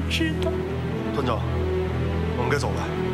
知道。 团长，我们该走了。